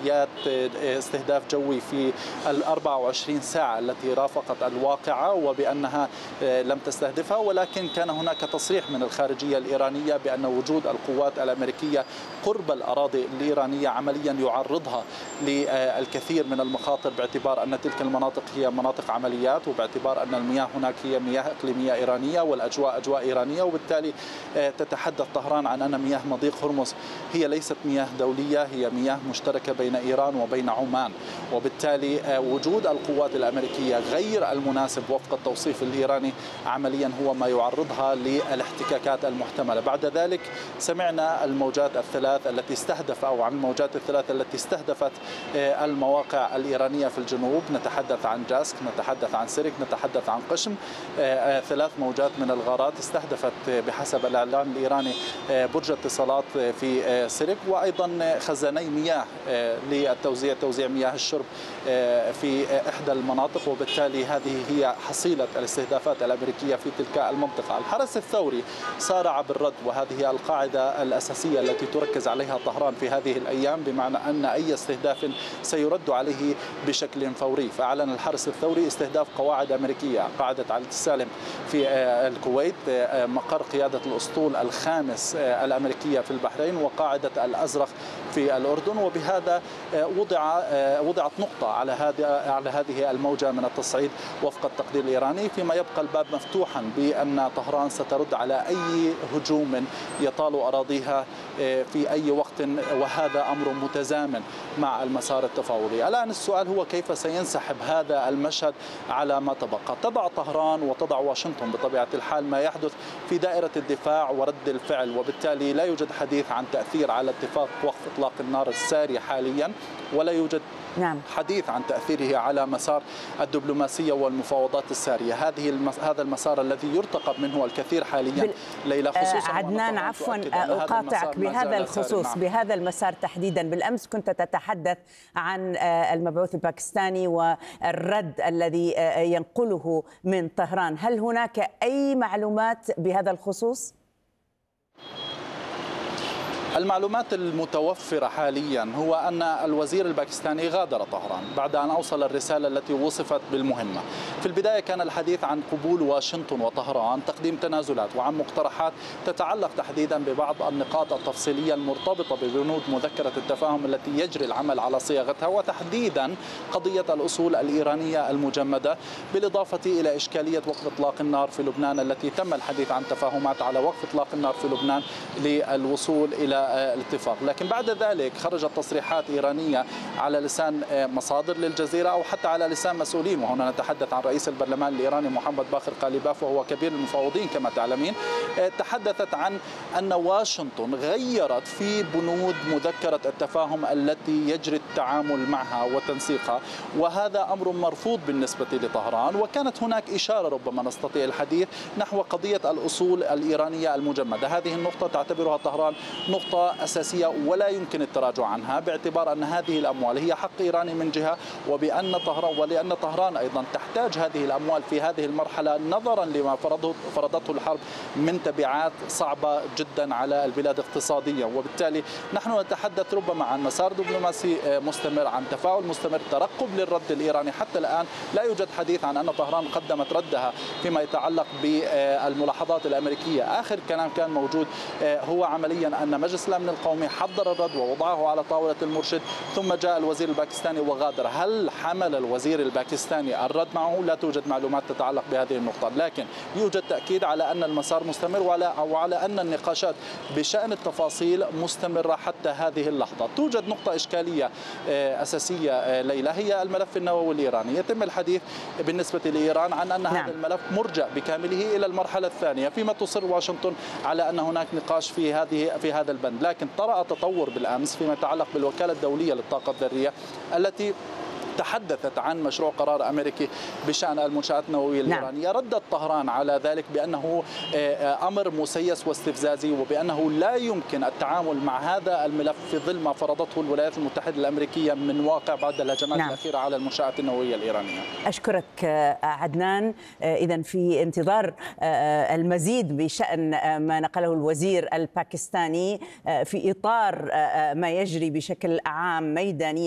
عمليات استهداف جوي في ال 24 ساعة التي رافقت الواقعة، وبأنها لم تستهدفها، ولكن كان هناك تصريح من الخارجية الإيرانية بأن وجود القوات الأمريكية قرب الأراضي الإيرانية عمليا يعرضها للكثير من المخاطر، باعتبار أن تلك المناطق هي مناطق عمليات، وباعتبار أن المياه هناك هي مياه إقليمية إيرانية والأجواء أجواء إيرانية. وبالتالي تتحدث طهران عن أن مياه مضيق هرمز هي ليست مياه دولية، هي مياه مشتركة بين إيران وبين عمان، وبالتالي وجود القوات الأمريكية غير المناسب وفق التوصيف الإيراني عمليا هو ما يعرضها للاحتكاكات المحتملة. بعد ذلك سمعنا الموجات الثلاث التي استهدف أو عن الموجات الثلاث التي استهدفت المواقع الإيرانية في الجنوب، نتحدث عن جاسك، نتحدث عن سرك، نتحدث عن قشم. ثلاث موجات من الغارات استهدفت بحسب الإعلان الإيراني برج اتصالات في سرك، وأيضا خزاني مياه توزيع مياه الشرب في إحدى المناطق. وبالتالي هذه هي حصيلة الاستهدافات الأمريكية في تلك المنطقة. الحرس الثوري سارع بالرد، وهذه هي القاعدة الأساسية التي تركز عليها طهران في هذه الأيام، بمعنى أن أي استهداف سيرد عليه بشكل فوري. فأعلن الحرس الثوري استهداف قواعد أمريكية، قاعدة علي السالم في الكويت، مقر قيادة الأسطول الخامس الأمريكية في البحرين، وقاعدة الأزرق في الأردن. وبهذا وضعت نقطة على هذه الموجة من التصعيد وفق التقدير الإيراني، فيما يبقى الباب مفتوحا بأن طهران سترد على أي هجوم يطال أراضيها في أي وقت، وهذا أمر متزامن مع المسار التفاوضي. الآن السؤال هو كيف سينسحب هذا المشهد على ما تبقى. تضع طهران وتضع واشنطن بطبيعة الحال ما يحدث في دائرة الدفاع ورد الفعل، وبالتالي لا يوجد حديث عن تأثير على اتفاق وقف إطلاق النار الساري حاليا، ولا يوجد حديث عن تأثيره على مسار الدبلوماسية والمفاوضات السارية. هذا المسار الذي يرتقب منه الكثير حاليا ليلى، خصوصا عدنان عفوا أقاطعك بهذا الخصوص بهذا المسار تحديدا. بالأمس كنت تتحدث عن المبعوث الباكستاني والرد الذي ينقله من طهران، هل هناك أي معلومات بهذا الخصوص؟ المعلومات المتوفرة حاليا هو أن الوزير الباكستاني غادر طهران بعد أن أوصل الرسالة التي وصفت بالمهمة. في البداية كان الحديث عن قبول واشنطن وطهران تقديم تنازلات وعن مقترحات تتعلق تحديدا ببعض النقاط التفصيلية المرتبطة ببنود مذكرة التفاهم التي يجري العمل على صياغتها، وتحديدا قضية الأصول الإيرانية المجمدة، بالإضافة إلى إشكالية وقف إطلاق النار في لبنان التي تم الحديث عن تفاهمات على وقف إطلاق النار في لبنان للوصول إلى الاتفاق. لكن بعد ذلك خرجت تصريحات إيرانية على لسان مصادر للجزيرة أو حتى على لسان مسؤولين، وهنا نتحدث عن رئيس البرلمان الإيراني محمد باقر قاليباف وهو كبير المفاوضين كما تعلمين، تحدثت عن أن واشنطن غيرت في بنود مذكرة التفاهم التي يجري التعامل معها وتنسيقها، وهذا أمر مرفوض بالنسبة لطهران. وكانت هناك إشارة ربما نستطيع الحديث نحو قضية الأصول الإيرانية المجمدة. هذه النقطة تعتبرها طهران نقطة أساسية ولا يمكن التراجع عنها، باعتبار أن هذه الأموال هي حق إيراني من جهة، ولأن طهران أيضا تحتاج هذه الأموال في هذه المرحلة نظرا لما فرضته الحرب من تبعات صعبة جدا على البلاد اقتصاديا. وبالتالي نحن نتحدث ربما عن مسار دبلوماسي مستمر، عن تفاعل مستمر، ترقب للرد الإيراني. حتى الآن لا يوجد حديث عن أن طهران قدمت ردها فيما يتعلق بالملاحظات الأمريكية. آخر كلام كان موجود هو عمليا أن مجلس الأمن القومي حضر الرد ووضعه على طاولة المرشد، ثم جاء الوزير الباكستاني وغادر. هل حمل الوزير الباكستاني الرد معه؟ لا توجد معلومات تتعلق بهذه النقطة، لكن يوجد تأكيد على أن المسار مستمر وعلى أن النقاشات بشأن التفاصيل مستمرة حتى هذه اللحظة. توجد نقطة إشكالية أساسية ليلى، هي الملف النووي الإيراني. يتم الحديث بالنسبة لإيران عن أن هذا الملف مرجع بكامله إلى المرحلة الثانية، فيما تصر واشنطن على أن هناك نقاش في هذا البند. لكن طرأ تطور بالأمس فيما يتعلق بالوكالة الدولية للطاقة الذرية التي تحدثت عن مشروع قرار أمريكي بشأن المنشآت النووية الإيرانية. ردت طهران على ذلك بأنه أمر مسيس واستفزازي، وبأنه لا يمكن التعامل مع هذا الملف في ظل ما فرضته الولايات المتحدة الأمريكية من واقع بعد الهجمات الأخيرة على المنشآت النووية الإيرانية. أشكرك عدنان. إذن في انتظار المزيد بشأن ما نقله الوزير الباكستاني في إطار ما يجري بشكل عام ميدانيا